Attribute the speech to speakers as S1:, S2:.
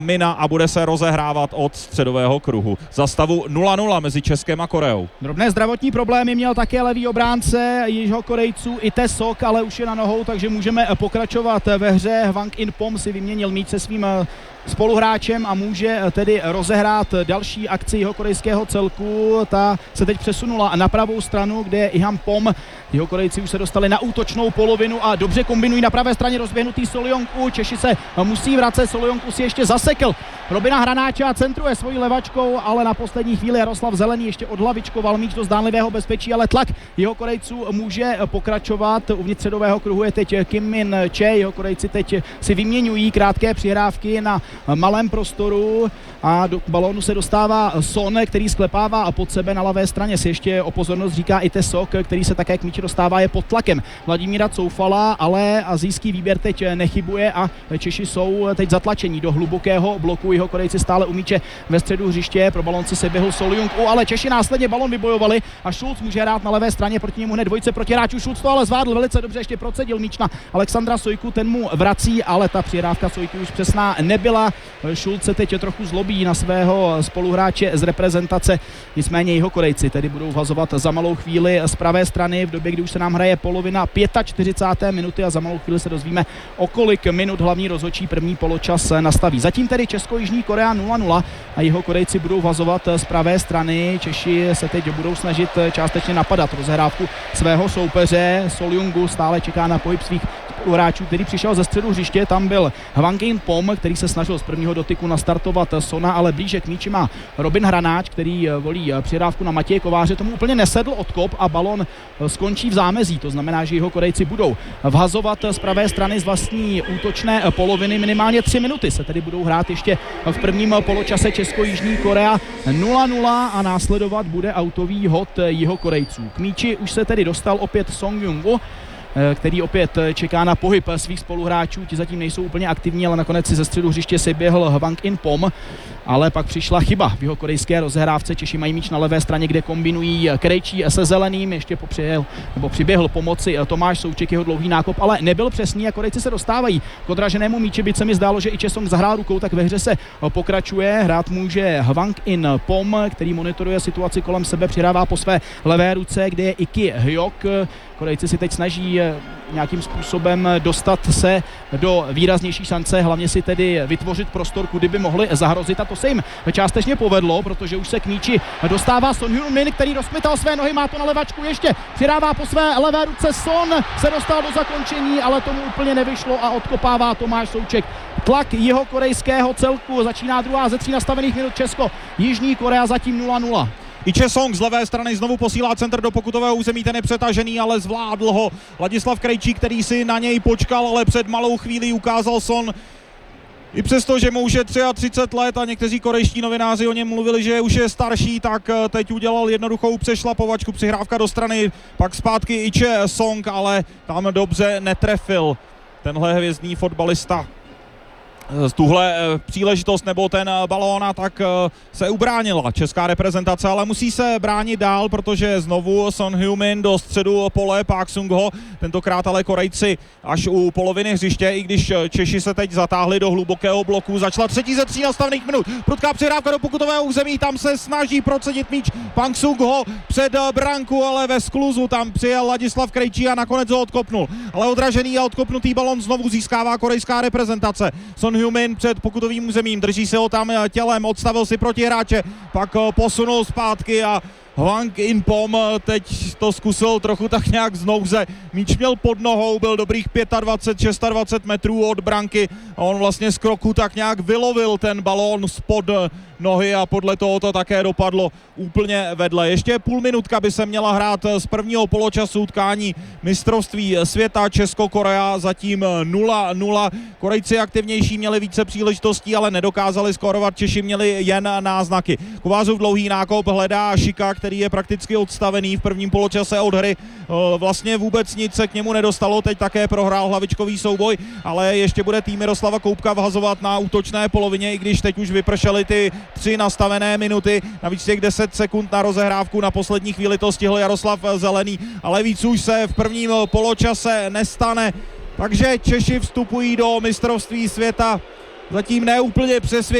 S1: mina a bude se rozehrávat od středového kruhu. Za stavu 0-0 mezi Českem a Koreou.
S2: Drobné zdravotní problémy měl také levý obránce Jihokorejců i Sok, ale už je na nohou, takže můžeme pokračovat ve hře. Hwang In-pom si vyměnil míč se svým spoluhráčem a může tedy rozehrát další akci jihokorejského celku. Ta se teď přesunula na pravou stranu, kde je Iham Pom. Jihokorejci už se dostali na útočnou polovinu a dobře kombinují na pravé straně rozběhnutý Sol Jong-u. Češi se musí vracet, Sol Jong-u si ještě zasekl Robina Hranáča, centruje svojí levačkou, ale na poslední chvíli Jaroslav Zelený ještě odhlavičkoval míč do zdánlivého bezpečí, ale tlak Jihokorejců může pokračovat. Uvnitř středového kruhu je teď Kim Min Che. Jihokorejci teď si vyměňují krátké přihrávky na malém prostoru a do balónu se dostává Son, který sklepává pod sebe. Na levé straně si ještě o pozornost říká i Sok, který se také k míči dostává, je pod tlakem Vladimíra Coufala, ale asijský výběr teď nechybuje a Češi jsou teď zatlačení do hlubokého bloku. Jihokorejci stále u míče ve středu hřiště, pro balón se běhl Sol Jong-u, ale Češi následně balón vybojovali a Schulz může hrát na levé straně, proti němu hned dvojce protihráčů. Schulz to ale zvládl velice dobře, ještě procedil míč na Alexandra Sojku, ten mu vrací, ale ta přihrávka Sojky už přesná nebyla. Schulz se teď trochu zlobí na svého spoluhráče z reprezentace, nicméně Jihokorejci tedy budou vhazovat za malou chvíli z pravé strany v době, kdy už se nám hraje polovina 45. minuty a za malou chvíli se dozvíme, o kolik minut hlavní rozhodčí první poločas nastaví. Zatím tedy Česko-Jižní Korea 0-0 a Jihokorejci budou vhazovat z pravé strany. Češi se teď budou snažit částečně napadat rozehrávku svého soupeře. Sol Jong-u stále čeká na pohyb svých hráčů, který přišel ze středu hřiště, tam byl Hwang In-pom, který se snažil z prvního dotyku nastartovat Sona, ale blíže k míči má Robin Hranáč, který volí přihrávku na Matěje Kováře, tomu úplně nesedl odkop a balon skončí v zámezí, to znamená, že Jihokorejci budou vhazovat z pravé strany z vlastní útočné poloviny, minimálně 3 minuty se tedy budou hrát ještě v prvním poločase. Česko-Jižní Korea 0-0 a následovat bude autový hod Jihokorejců. K míči už se tedy dostal opět Song Jung-woo, který opět čeká na pohyb svých spoluhráčů, ti zatím nejsou úplně aktivní, ale nakonec si ze středu hřiště si běhl Hwang In-pom, ale pak přišla chyba v jihokorejské rozehrávce. Češi mají míč na levé straně, kde kombinují Krejčí se Zeleným, ještě přiběhl pomoci Tomáš Souček, jeho dlouhý nákop, ale nebyl přesný a Korejci se dostávají k odraženému míči, byť se mi zdálo, že i Chesong zahrál rukou, tak ve hře se pokračuje. Hrát může Hwang In-pom, který monitoruje situaci kolem sebe, přihrává po své levé ruce, kde je Iki Hyok. Korejci si teď snaží nějakým způsobem dostat se do výraznější šance, hlavně si tedy vytvořit prostor, kudy by mohli zahrozit, a to se jim částečně povedlo, protože už se k míči dostává Son Heung-min, který rozkmital své nohy, má to na levačku, ještě přidává po své levé ruce, Son se dostal do zakončení, ale tomu úplně nevyšlo a odkopává Tomáš Souček. Tlak jihokorejského celku, začíná druhá ze 3 nastavených minut. Česko, Jižní Korea zatím 0-0.
S1: I Chesong z levé strany znovu posílá centr do pokutového území, ten je přetažený, ale zvládl ho Ladislav Krejčí, který si na něj počkal, ale před malou chvílí ukázal Son. I přesto, že mu už je 33 let a někteří korejští novináři o něm mluvili, že už je starší, tak teď udělal jednoduchou přešlapovačku, přihrávka do strany, pak zpátky i Chesong, ale tam dobře netrefil tenhle hvězdný fotbalista tuhle příležitost nebo ten balón, a tak se ubránila česká reprezentace, ale musí se bránit dál, protože znovu Son Heung-min do středu pole, Park Sung-ho, tentokrát ale Korejci až u poloviny hřiště, i když Češi se teď zatáhli do hlubokého bloku. Začala 3 ze 3 nastavených minut, prudká přihrávka do pokutového území, tam se snaží procedit míč Park Sung-ho před branku, ale ve skluzu tam přijel Ladislav Krejčí a nakonec ho odkopnul, ale odražený a odkopnutý balón znovu získává korejská reprezentace. Son Heung-min před pokutovým územím, drží se ho tam tělem, odstavil si protihráče, pak posunul zpátky a Hwang In-pom teď to zkusil trochu tak nějak z nouze. Míč měl pod nohou, byl dobrých 25-26 metrů od branky a on vlastně z kroku tak nějak vylovil ten balón spod nohy a podle toho to také dopadlo úplně vedle. Ještě půl minutka by se měla hrát z prvního poločasu utkání mistrovství světa Česko-Korea, zatím 0-0. Korejci aktivnější, měli více příležitostí, ale nedokázali skórovat, Češi měli jen náznaky. Kovářův dlouhý nákop hledá Šika, který je prakticky odstavený v prvním poločase od hry. Vlastně vůbec nic se k němu nedostalo, teď také prohrál hlavičkový souboj, ale ještě bude tým Miroslava Koubka vhazovat na útočné polovině, i když teď už vypršely ty 3 nastavené minuty, navíc těch 10 sekund na rozehrávku, na poslední chvíli to stihl Jaroslav Zelený, ale víc už se v prvním poločase nestane, takže Češi vstupují do mistrovství světa zatím neúplně přesvědčivě.